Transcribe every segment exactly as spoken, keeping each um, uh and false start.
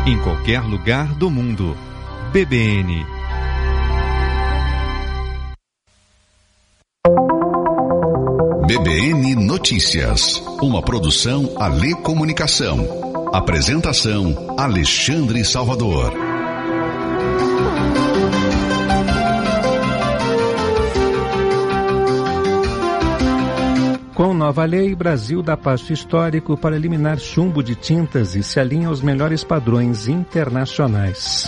em qualquer lugar do mundo. B B N. B B N Notícias, uma produção Alê Comunicação. Apresentação Alexandre Salvador. Com nova lei, Brasil dá passo histórico para eliminar chumbo de tintas e se alinha aos melhores padrões internacionais.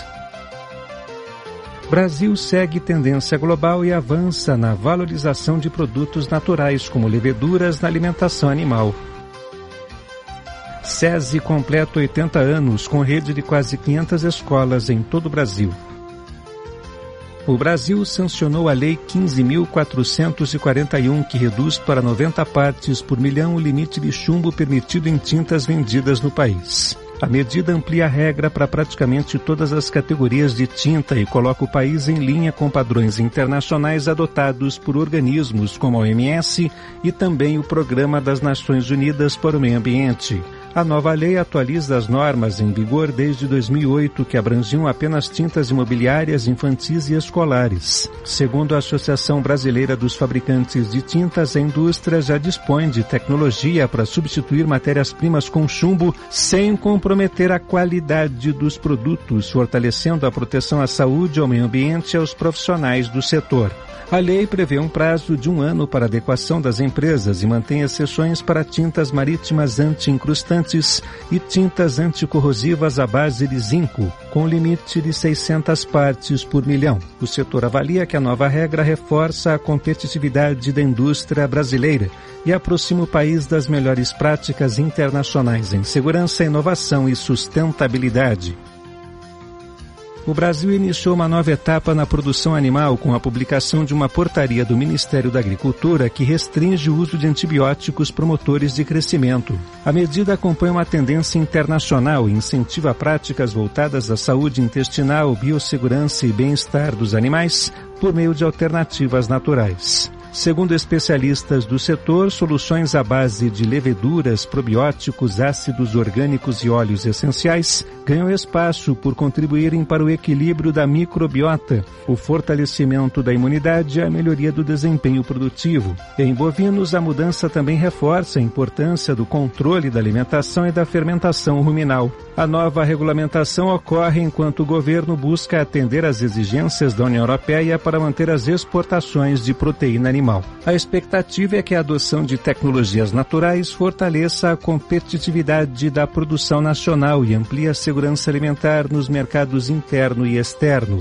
Brasil segue tendência global e avança na valorização de produtos naturais, como leveduras na alimentação animal. SESI completa oitenta anos, com rede de quase quinhentas escolas em todo o Brasil. O Brasil sancionou a Lei quinze mil quatrocentos e quarenta e um, que reduz para noventa partes por milhão o limite de chumbo permitido em tintas vendidas no país. A medida amplia a regra para praticamente todas as categorias de tinta e coloca o país em linha com padrões internacionais adotados por organismos como a O M S e também o Programa das Nações Unidas para o Meio Ambiente. A nova lei atualiza as normas em vigor desde dois mil e oito, que abrangiam apenas tintas imobiliárias, infantis e escolares. Segundo a Associação Brasileira dos Fabricantes de Tintas, a indústria já dispõe de tecnologia para substituir matérias-primas com chumbo sem comprometer a qualidade dos produtos, fortalecendo a proteção à saúde, ao meio ambiente e aos profissionais do setor. A lei prevê um prazo de um ano para adequação das empresas e mantém exceções para tintas marítimas anti-incrustantes e tintas anticorrosivas à base de zinco, com limite de seiscentas partes por milhão. O setor avalia que a nova regra reforça a competitividade da indústria brasileira e aproxima o país das melhores práticas internacionais em segurança, inovação e sustentabilidade. O Brasil iniciou uma nova etapa na produção animal com a publicação de uma portaria do Ministério da Agricultura que restringe o uso de antibióticos promotores de crescimento. A medida acompanha uma tendência internacional e incentiva práticas voltadas à saúde intestinal, biossegurança e bem-estar dos animais por meio de alternativas naturais. Segundo especialistas do setor, soluções à base de leveduras, probióticos, ácidos orgânicos e óleos essenciais ganham espaço por contribuírem para o equilíbrio da microbiota, o fortalecimento da imunidade e a melhoria do desempenho produtivo. Em bovinos, a mudança também reforça a importância do controle da alimentação e da fermentação ruminal. A nova regulamentação ocorre enquanto o governo busca atender às exigências da União Europeia para manter as exportações de proteína animal. A expectativa é que a adoção de tecnologias naturais fortaleça a competitividade da produção nacional e amplie a segurança alimentar nos mercados interno e externo.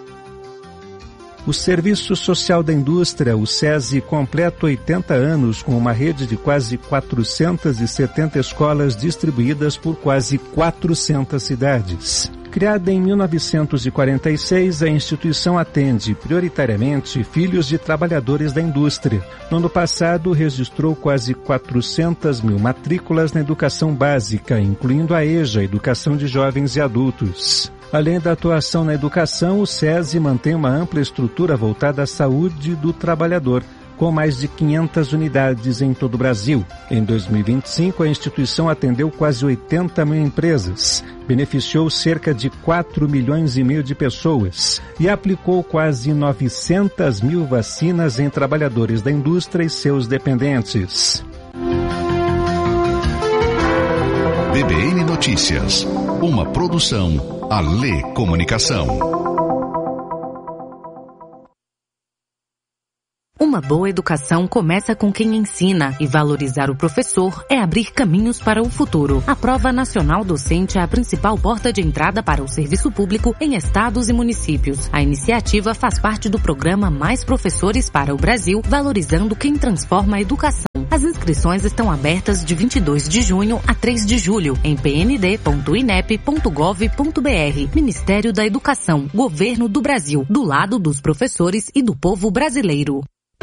O Serviço Social da Indústria, o SESI, completa oitenta anos com uma rede de quase quatrocentas e setenta escolas distribuídas por quase quatrocentas cidades. Criada em mil novecentos e quarenta e seis, a instituição atende prioritariamente filhos de trabalhadores da indústria. No ano passado, registrou quase quatrocentas mil matrículas na educação básica, incluindo a EJA, Educação de Jovens e Adultos. Além da atuação na educação, o SESI mantém uma ampla estrutura voltada à saúde do trabalhador, com mais de quinhentas unidades em todo o Brasil. Em dois mil e vinte e cinco, a instituição atendeu quase oitenta mil empresas, beneficiou cerca de quatro milhões e meio de pessoas e aplicou quase novecentas mil vacinas em trabalhadores da indústria e seus dependentes. B B N Notícias, uma produção Alê Comunicação. Uma boa educação começa com quem ensina, e valorizar o professor é abrir caminhos para o futuro. A Prova Nacional Docente é a principal porta de entrada para o serviço público em estados e municípios. A iniciativa faz parte do programa Mais Professores para o Brasil, valorizando quem transforma a educação. As inscrições estão abertas de vinte e dois de junho a três de julho em p n d ponto inep ponto gov ponto b r. Ministério da Educação, Governo do Brasil, do lado dos professores e do povo brasileiro.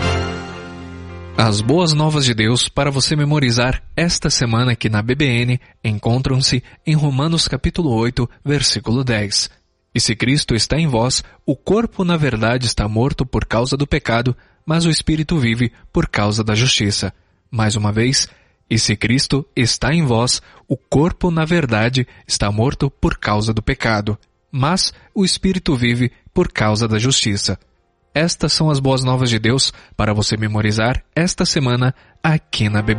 As boas novas de Deus para você memorizar esta semana aqui na B B N encontram-se em Romanos capítulo oito, versículo dez. E se Cristo está em vós, o corpo na verdade está morto por causa do pecado, mas o espírito vive por causa da justiça. Mais uma vez, E se Cristo está em vós, o corpo, na verdade, está morto por causa do pecado, mas o espírito vive por causa da justiça. Estas são as boas novas de Deus para você memorizar esta semana aqui na B B